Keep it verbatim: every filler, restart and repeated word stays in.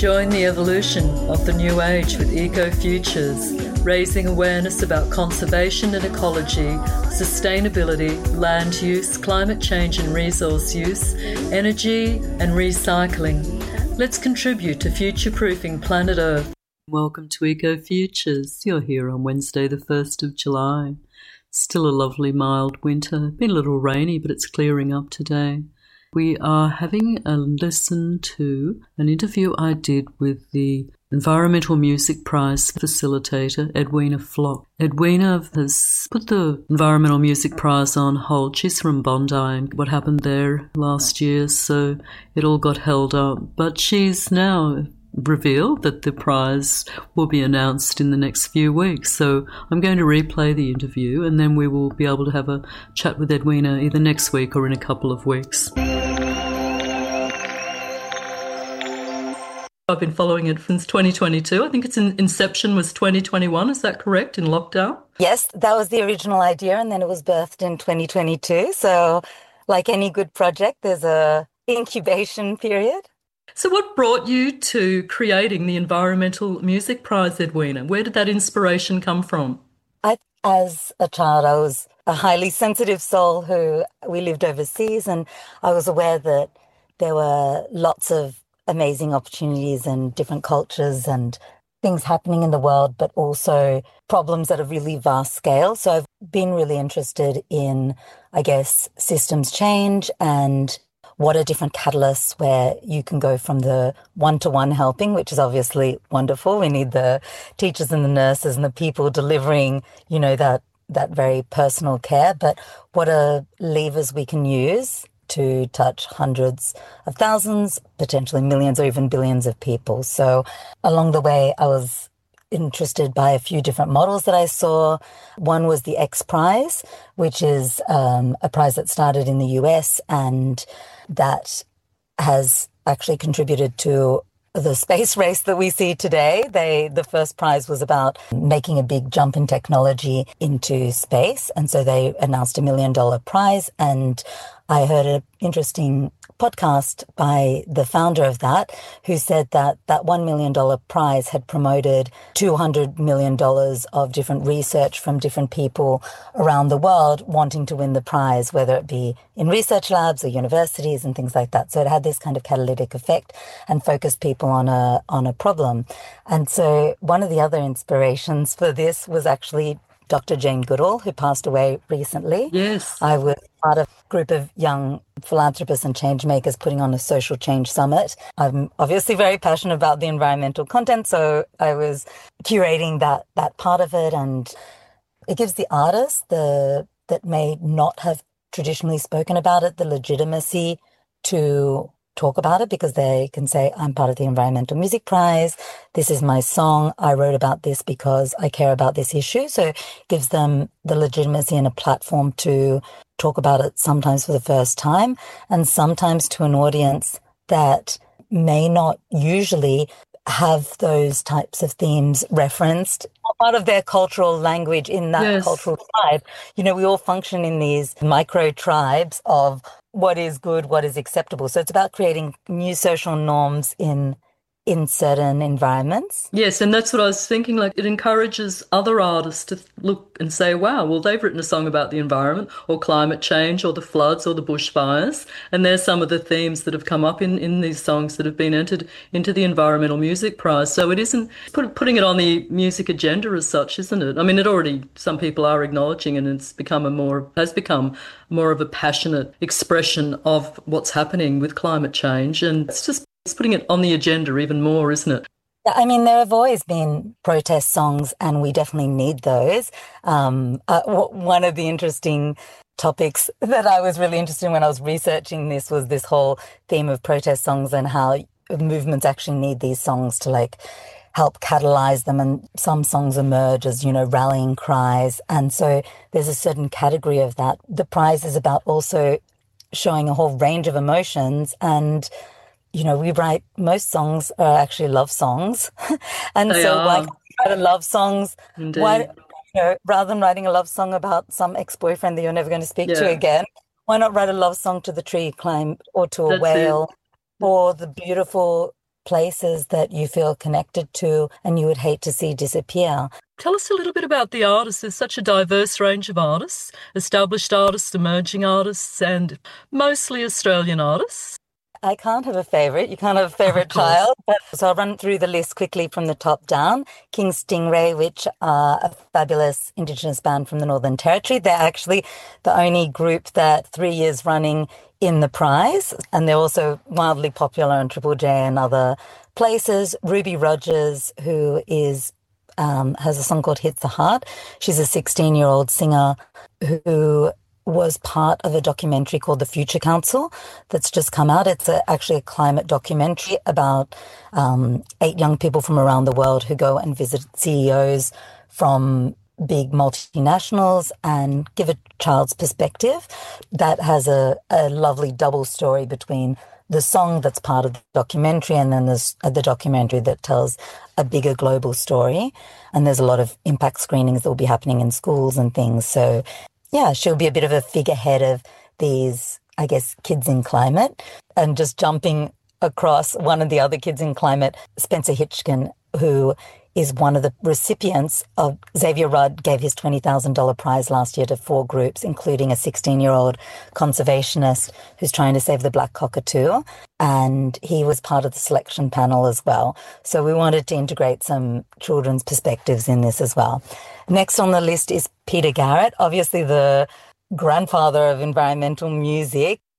Join the evolution of the new age with Eco Futures, raising awareness about conservation and ecology, sustainability, land use, climate change and resource use, energy and recycling. Let's contribute to future-proofing planet Earth. Welcome to Eco Futures. You're here on Wednesday the first of July. Still a lovely mild winter. Been a little rainy, but it's clearing up today. We are having a listen to an interview I did with the Environmental Music Prize facilitator, Edwina Flock. Edwina has put the Environmental Music Prize on hold. She's from Bondi and what happened there last year, so it all got held up. But she's now revealed that the prize will be announced in the next few weeks. So I'm going to replay the interview and then we will be able to have a chat with Edwina either next week or in a couple of weeks. I've been following it since twenty twenty-two. I think its inception was twenty twenty-one. Is that correct, in lockdown? Yes, that was the original idea, and then it was birthed in twenty twenty-two. So like any good project, there's a incubation period. So what brought you to creating the Environmental Music Prize, Edwina? Where did that inspiration come from? I, as a child, I was a highly sensitive soul who, we lived overseas, and I was aware that there were lots of amazing opportunities and different cultures and things happening in the world, but also problems at a really vast scale. So I've been really interested in, I guess, systems change and what are different catalysts where you can go from the one-to-one helping, which is obviously wonderful. We need the teachers and the nurses and the people delivering, you know, that that very personal care. But what are levers we can use to touch hundreds of thousands, potentially millions or even billions of people? So along the way, I was interested by a few different models that I saw. One was the X Prize, which is um, a prize that started in the U S and that has actually contributed to the space race that we see today. They, the first prize was about making a big jump in technology into space. And so they announced a million dollar prize. And I heard an interesting podcast by the founder of that, who said that that one million dollar prize had promoted two hundred million dollars of different research from different people around the world wanting to win the prize, whether it be in research labs or universities and things like that. So it had this kind of catalytic effect and focused people on a on a problem. And so one of the other inspirations for this was actually Doctor Jane Goodall, who passed away recently. Yes. I was part of a group of young philanthropists and change makers putting on a social change summit. I'm obviously very passionate about the environmental content, so I was curating that that part of it, and it gives the artists the that may not have traditionally spoken about it the legitimacy to talk about it, because they can say, I'm part of the Environmental Music Prize. This is my song. I wrote about this because I care about this issue. So it gives them the legitimacy and a platform to talk about it, sometimes for the first time and sometimes to an audience that may not usually have those types of themes referenced, part of their cultural language in that yes. cultural tribe. You know, we all function in these micro tribes of what is good, what is acceptable. So it's about creating new social norms in in certain environments. Yes, and that's what I was thinking. Like, it encourages other artists to look and say, wow, well, they've written a song about the environment or climate change or the floods or the bushfires, and there's some of the themes that have come up in, in these songs that have been entered into the Environmental Music Prize. So it isn't put, putting it on the music agenda as such, isn't it? I mean, it already, some people are acknowledging, and it's become a more, has become more of a passionate expression of what's happening with climate change, and it's just It's putting it on the agenda even more, isn't it? I mean, there have always been protest songs, and we definitely need those. Um, uh, w- one of the interesting topics that I was really interested in when I was researching this was this whole theme of protest songs and how movements actually need these songs to, like, help catalyze them. And some songs emerge as, you know, rallying cries. And so there's a certain category of that. The prize is about also showing a whole range of emotions, and you know, we write, most songs are actually love songs. and They so are. why can't we write love songs? Indeed. Why, you know, rather than writing a love song about some ex-boyfriend that you're never going to speak Yeah. to again, why not write a love song to the tree climb or to a That's whale it. or the beautiful places that you feel connected to and you would hate to see disappear. Tell us a little bit about the artists. There's such a diverse range of artists, established artists, emerging artists, and mostly Australian artists. I can't have a favourite. You can't have a favourite child. But, so I'll run through the list quickly from the top down. King Stingray, which are a fabulous Indigenous band from the Northern Territory. They're actually the only group that three years running in the prize. And they're also wildly popular on Triple J and other places. Ruby Rogers, who is um, has a song called Hits the Heart. She's a sixteen-year-old singer who was part of a documentary called The Future Council that's just come out. It's a, actually a climate documentary about um, eight young people from around the world who go and visit C E Os from big multinationals and give a child's perspective. That has a, a lovely double story between the song that's part of the documentary and then there's uh, the documentary that tells a bigger global story. And there's a lot of impact screenings that will be happening in schools and things. So yeah, she'll be a bit of a figurehead of these, I guess, kids in climate. And just jumping across one of the other kids in climate, Spencer Hitchkin, who is one of the recipients of Xavier Rudd gave his twenty thousand dollars prize last year to four groups, including a sixteen-year-old conservationist who's trying to save the black cockatoo. And he was part of the selection panel as well. So we wanted to integrate some children's perspectives in this as well. Next on the list is Peter Garrett, obviously the grandfather of environmental music.